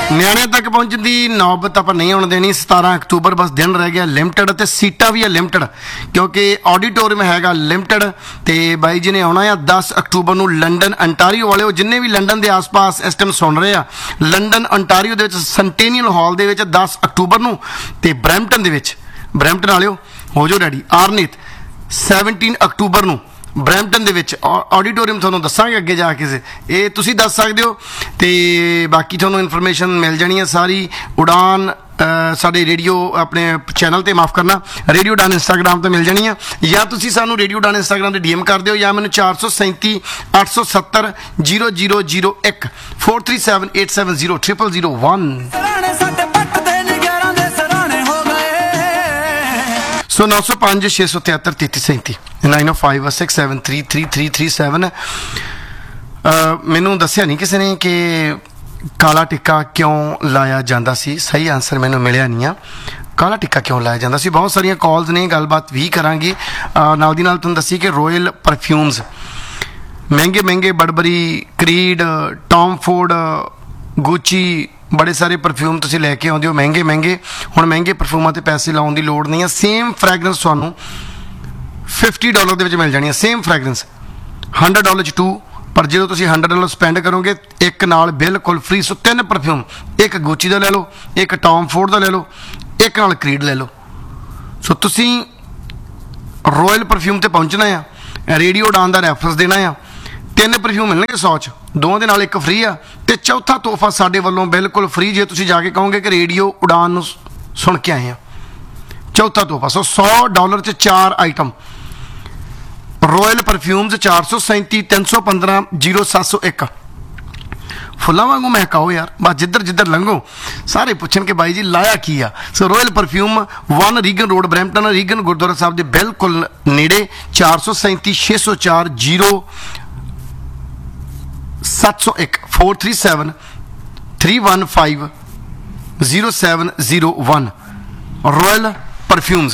ਨਿਆਣਿਆਂ ਤੱਕ ਪਹੁੰਚਣ ਦੀ ਨੌਬਤ ਆਪਾਂ ਨਹੀਂ ਆਉਣ ਦੇਣੀ। 17 ਅਕਤੂਬਰ ਬਸ ਦਿਨ ਰਹਿ ਗਿਆ ਲਿਮਟਿਡ, ਤੇ ਸੀਟਾਂ ਵੀ ਹੈ ਲਿਮਟਿਡ ਕਿਉਂਕਿ ਆਡੀਟੋਰੀਅਮ ਹੈਗਾ ਲਿਮਟਿਡ। ਤੇ ਬਾਈ ਜੀ ਨੇ ਆਉਣਾ ਆ 10 ਅਕਤੂਬਰ ਨੂੰ ਲੰਡਨ ਅੰਟਾਰੀਓ ਵਾਲਿਓ, ਜਿੰਨੇ ਵੀ ਲੰਡਨ ਦੇ ਆਸ-ਪਾਸ ਇਸ ਟਾਈਮ ਸੁਣ ਰਹੇ ਆ, ਲੰਡਨ ਅੰਟਾਰੀਓ ਦੇ ਵਿੱਚ ਸੈਂਟੇਨੀਅਲ ਹਾਲ ਦੇ ਵਿੱਚ 10 ਅਕਤੂਬਰ ਨੂੰ, ਤੇ ਬਰੈਂਪਟਨ ਦੇ ਵਿੱਚ, ਬਰੈਂਪਟਨ ਵਾਲਿਓ ਹੋ ਜਾਓ ਰੈਡੀ। ਆਰਨੀਤ 17 ਅਕਤੂਬਰ ਨੂੰ ਬਰੈਂਪਟਨ ਦੇ ਵਿੱਚ ਆਡੀਟੋਰੀਅਮ, ਤੁਹਾਨੂੰ ਦੱਸਾਂਗੇ ਅੱਗੇ ਜਾ ਕੇ, ਇਹ ਤੁਸੀਂ ਦੱਸ ਸਕਦੇ ਹੋ। ਤੇ ਬਾਕੀ ਤੁਹਾਨੂੰ ਇਨਫੋਰਮੇਸ਼ਨ ਮਿਲ ਜਾਣੀ ਹੈ ਸਾਰੀ। ਉਡਾਨ ਸਾਡੇ ਰੇਡੀਓ ਆਪਣੇ ਚੈਨਲ ਤੇ, ਮਾਫ ਕਰਨਾ, ਰੇਡੀਓ ਉਡਾਨ ਇੰਸਟਾਗ੍ਰਾਮ ਤੇ ਮਿਲ ਜਾਣੀ ਆ, ਜਾਂ ਤੁਸੀਂ ਸਾਨੂੰ ਰੇਡੀਓ ਉਡਾਨ ਇੰਸਟਾਗ੍ਰਾਮ ਤੇ DM ਕਰ ਦਿਓ, ਜਾਂ ਮੈਨੂੰ 437 870 0001 437 870 0001। ਸੋ 905 673 3337 905 673 3337। ਮੈਨੂੰ ਦੱਸਿਆ ਨਹੀਂ ਕਿਸੇ ਨੇ ਕਿ ਕਾਲਾ ਟਿੱਕਾ ਕਿਉਂ ਲਾਇਆ ਜਾਂਦਾ ਸੀ। ਸਹੀ ਆਨਸਰ ਮੈਨੂੰ ਮਿਲਿਆ ਨਹੀਂ ਆ, ਕਾਲਾ ਟਿੱਕਾ ਕਿਉਂ ਲਾਇਆ ਜਾਂਦਾ ਸੀ। ਬਹੁਤ ਸਾਰੀਆਂ ਕਾਲਸ ਨੇ, ਗੱਲਬਾਤ ਵੀ ਕਰਾਂਗੇ। ਨਾਲ ਦੀ ਨਾਲ ਤੁਹਾਨੂੰ ਦੱਸੀ ਕਿ ਰੋਇਲ ਪਰਫਿਊਮਸ ਮਹਿੰਗੇ ਮਹਿੰਗੇ, ਬੜਬਰੀ, ਕਰੀਡ, ਟੌਮ ਫੋਰਡ, ਗੁੱਚੀ, ਬੜੇ ਸਾਰੇ ਪਰਫਿਊਮ ਤੁਸੀਂ ਲੈ ਕੇ ਆਉਂਦੇ ਹੋ ਮਹਿੰਗੇ ਮਹਿੰਗੇ। ਹੁਣ ਮਹਿੰਗੇ ਪਰਫਿਊਮਾਂ 'ਤੇ ਪੈਸੇ ਲਾਉਣ ਦੀ ਲੋੜ ਨਹੀਂ ਹੈ। ਸੇਮ ਫਰੈਗਰੈਂਸ ਤੁਹਾਨੂੰ $50 ਦੇ ਵਿੱਚ ਮਿਲ ਜਾਣੀ ਹੈ। ਸੇਮ ਫਰੈਗਰੈਂਸ $100 'ਚ 2, ਪਰ ਜਦੋਂ ਤੁਸੀਂ $100 ਸਪੈਂਡ ਕਰੋਗੇ ਇੱਕ ਨਾਲ ਬਿਲਕੁਲ ਫ੍ਰੀ। ਸੋ 3 ਪਰਫਿਊਮ, ਇੱਕ ਗੁੱਚੀ ਦਾ ਲੈ ਲਓ, ਇੱਕ ਟੌਮ ਫੋਰਡ ਦਾ ਲੈ ਲਓ, ਇੱਕ ਨਾਲ ਕਰੀਡ ਲੈ ਲਓ। ਸੋ ਤੁਸੀਂ ਰੋਇਲ ਪਰਫਿਊਮ 'ਤੇ ਪਹੁੰਚਣਾ ਆ, ਰੇਡੀਓ ਉਡਾਨ ਦਾ ਰੈਫਰੈਂਸ ਦੇਣਾ ਆ, 3 ਪਰਫਿਊਮ ਮਿਲਣਗੇ 100 'ਚ, 2 ਦੇ ਨਾਲ 1 ਫ੍ਰੀ ਆ, ਤੇ ਚੌਥਾ ਤੋਹਫਾ ਸਾਡੇ ਵੱਲੋਂ ਬਿਲਕੁਲ ਫ੍ਰੀ ਜੇ ਤੁਸੀਂ ਜਾ ਕੇ ਕਹੋਗੇ ਕਿ ਰੇਡੀਓ ਉਡਾਨ ਨੂੰ ਸੁਣ ਕੇ ਆਏ ਆ। ਚੌਥਾ ਤੋਹਫਾ। ਸੋ $100 'ਚ 4 ਆਈਟਮ ਰੋਇਲ ਪਰਫਿਊਮਸ 437 315 0701। ਫੁੱਲਾਂ ਵਾਂਗੂ ਮਹਿਕਾਓ ਯਾਰ, ਬਸ ਜਿੱਧਰ ਜਿੱਧਰ ਲੰਘੋ ਸਾਰੇ ਪੁੱਛਣ ਕਿ ਬਾਈ ਜੀ ਲਾਇਆ ਕੀ ਆ। ਸੋ royal perfume 1 Reagan road Brampton, Reagan Gurdwara ਸਾਹਿਬ ਦੇ ਬਿਲਕੁਲ ਨੇੜੇ। 437 604 0701 437 315 0701 ਰੋਇਲ ਪਰਫਿਊਮਸ।